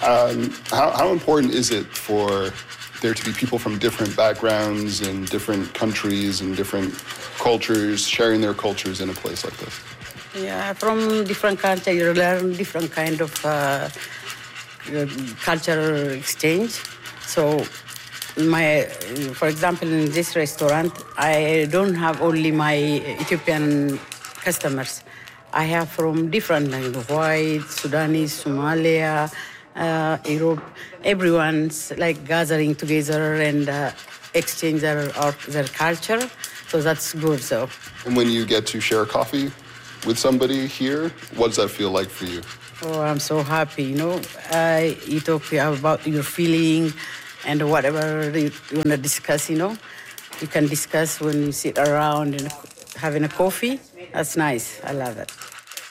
How important is it for there to be people from different backgrounds and different countries and different cultures sharing their cultures in a place like this? Yeah, from different countries, you learn different kind of cultural exchange. So, for example, in this restaurant, I don't have only my Ethiopian customers. I have from different, like white, Sudanese, Somalia, Europe. Everyone's like gathering together and exchange their culture. So that's good. So. And when you get to share coffee with somebody here, what does that feel like for you? Oh, I'm so happy. You talk about your feeling and whatever you want to discuss. You can discuss when you sit around and having a coffee. That's nice. I love it.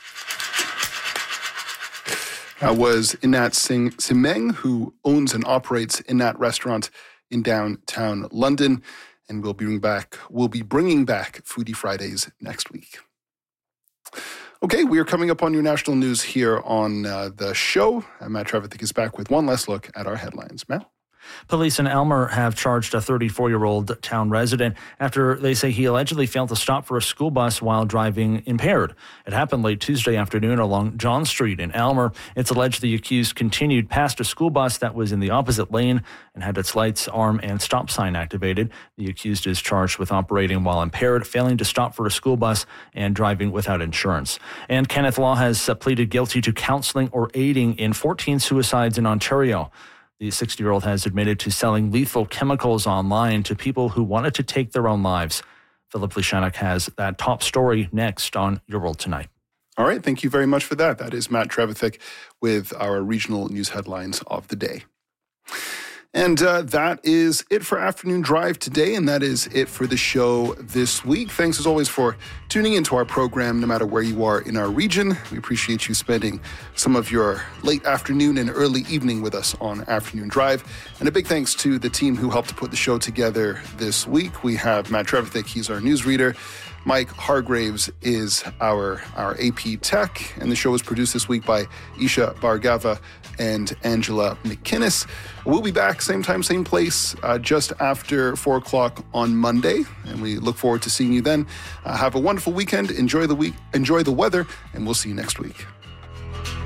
That was Inat Singh Simeng, who owns and operates Inat Restaurant in downtown London. And we'll be bringing back Foodie Fridays next week. Okay, we are coming up on your national news here on the show. Matt Trevithick is back with one last look at our headlines. Matt? Police in Aylmer have charged a 34-year-old town resident after they say he allegedly failed to stop for a school bus while driving impaired. It happened late Tuesday afternoon along John Street in Aylmer. It's alleged the accused continued past a school bus that was in the opposite lane and had its lights, arm, and stop sign activated. The accused is charged with operating while impaired, failing to stop for a school bus, and driving without insurance. And Kenneth Law has pleaded guilty to counseling or aiding in 14 suicides in Ontario. The 60-year-old has admitted to selling lethal chemicals online to people who wanted to take their own lives. Philip Lishanek has that top story next on Your World Tonight. All right, thank you very much for that. That is Matt Trevithick with our regional news headlines of the day. And that is it for Afternoon Drive today, and that is it for the show this week. Thanks, as always, for tuning into our program, no matter where you are in our region. We appreciate you spending some of your late afternoon and early evening with us on Afternoon Drive. And a big thanks to the team who helped to put the show together this week. We have Matt Trevithick, he's our newsreader. Mike Hargraves is our AP Tech, and the show was produced this week by Isha Bhargava and Angela McInnes. We'll be back same time, same place, just after 4 o'clock on Monday, and we look forward to seeing you then. Have a wonderful weekend, enjoy the weather, and we'll see you next week.